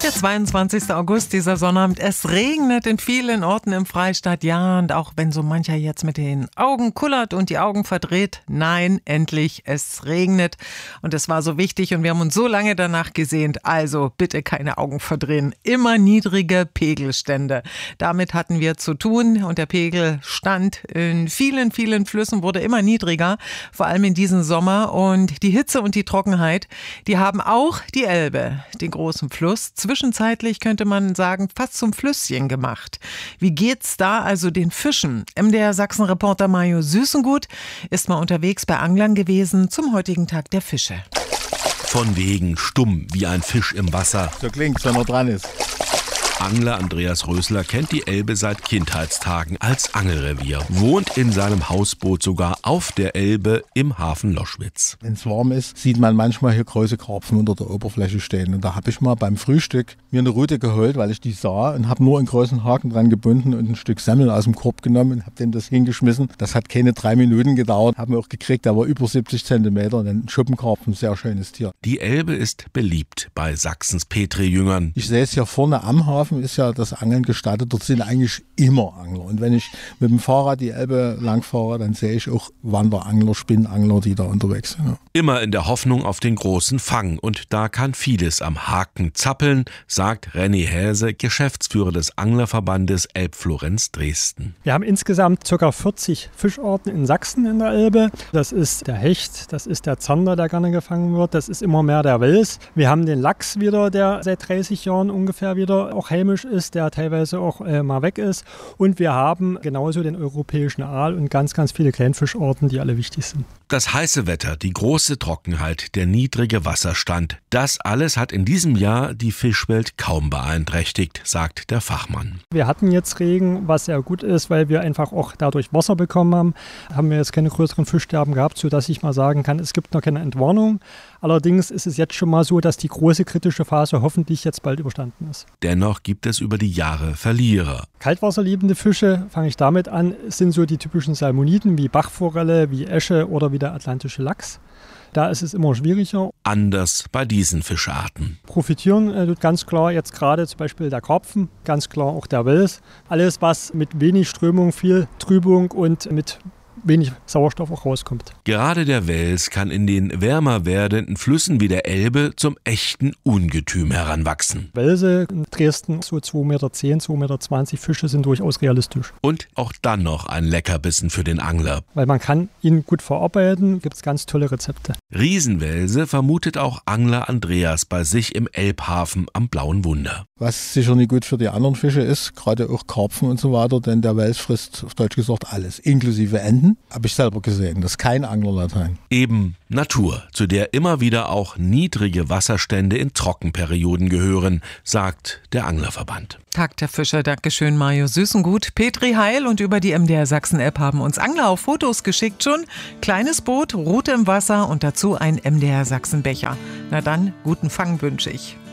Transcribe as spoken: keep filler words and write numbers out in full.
der zweiundzwanzigste August, dieser Sonnabend. Es regnet in vielen Orten im Freistaat. Ja, und auch wenn so mancher jetzt mit den Augen kullert und die Augen verdreht. Nein, endlich, es regnet. Und es war so wichtig und wir haben uns so lange danach gesehnt. Also bitte keine Augen verdrehen. Immer niedrige Pegelstände. Damit hatten wir zu tun und der Pegelstand in vielen, vielen Flüssen wurde immer niedriger. Vor allem in diesem Sommer. Und die Hitze und die Trockenheit, die haben auch die Elbe, den großen Fluss, zwischenzeitlich könnte man sagen, fast zum Flüsschen gemacht. Wie geht's da also den Fischen? M D R Sachsen-Reporter Mario Süßengut ist mal unterwegs bei Anglern gewesen zum heutigen Tag der Fische. Von wegen stumm wie ein Fisch im Wasser. So klingt's, wenn er dran ist. Angler Andreas Rösler kennt die Elbe seit Kindheitstagen als Angelrevier, wohnt in seinem Hausboot sogar auf der Elbe im Hafen Loschwitz. Wenn es warm ist, sieht man manchmal hier große Karpfen unter der Oberfläche stehen. Und da habe ich mal beim Frühstück mir eine Rute geholt, weil ich die sah und habe nur einen großen Haken dran gebunden und ein Stück Semmel aus dem Korb genommen und habe dem das hingeschmissen. Das hat keine drei Minuten gedauert, haben wir auch gekriegt, der war über siebzig Zentimeter und ein Schuppenkarpfen, sehr schönes Tier. Die Elbe ist beliebt bei Sachsens Petri-Jüngern. Ich sehe es hier vorne am Hafen, ist ja das Angeln gestattet. Dort sind eigentlich immer Angler. Und wenn ich mit dem Fahrrad die Elbe langfahre, dann sehe ich auch Wanderangler, Spinnangler, die da unterwegs sind. Ja. Immer in der Hoffnung auf den großen Fang. Und da kann vieles am Haken zappeln, sagt René Häse, Geschäftsführer des Anglerverbandes Elbflorenz Dresden. Wir haben insgesamt ca. vierzig Fischarten in Sachsen in der Elbe. Das ist der Hecht, das ist der Zander, der gerne gefangen wird, das ist immer mehr der Wels. Wir haben den Lachs wieder, der seit dreißig Jahren ungefähr wieder auch heimisch ist, der teilweise auch äh, mal weg ist. Und wir haben genauso den europäischen Aal und ganz, ganz viele Kleinfischarten, die alle wichtig sind. Das heiße Wetter, die große Trockenheit, der niedrige Wasserstand, das alles hat in diesem Jahr die Fischwelt kaum beeinträchtigt, sagt der Fachmann. Wir hatten jetzt Regen, was sehr gut ist, weil wir einfach auch dadurch Wasser bekommen haben. Haben wir jetzt keine größeren Fischsterben gehabt, sodass ich mal sagen kann, es gibt noch keine Entwarnung. Allerdings ist es jetzt schon mal so, dass die große kritische Phase hoffentlich jetzt bald überstanden ist. Dennoch gibt es über die Jahre Verlierer. Kaltwasserliebende Fische, fange ich damit an, sind so die typischen Salmoniden wie Bachforelle, wie Esche oder wie der atlantische Lachs. Da ist es immer schwieriger. Anders bei diesen Fischarten. Profitieren äh, tut ganz klar jetzt gerade zum Beispiel der Karpfen, ganz klar auch der Wels. Alles, was mit wenig Strömung, viel Trübung und mit wenig Sauerstoff auch rauskommt. Gerade der Wels kann in den wärmer werdenden Flüssen wie der Elbe zum echten Ungetüm heranwachsen. Welse in Dresden, so zwei Meter zehn, zwei Meter zwanzig Fische sind durchaus realistisch. Und auch dann noch ein Leckerbissen für den Angler. Weil man kann ihn gut verarbeiten, gibt es ganz tolle Rezepte. Riesenwelse vermutet auch Angler Andreas bei sich im Elbhafen am Blauen Wunder. Was sicher nicht gut für die anderen Fische ist, gerade auch Karpfen und so weiter, denn der Wels frisst, auf Deutsch gesagt, alles, inklusive Enten. Habe ich selber gesehen, das ist kein Anglerlatein. Eben Natur, zu der immer wieder auch niedrige Wasserstände in Trockenperioden gehören, sagt der Anglerverband. Tag der Fische, Dankeschön Mario Süßengut. Petri Heil und über die M D R Sachsen-App haben uns Angler auf Fotos geschickt schon. Kleines Boot, Rute im Wasser und dazu ein M D R Sachsen-Becher. Na dann, guten Fang wünsche ich.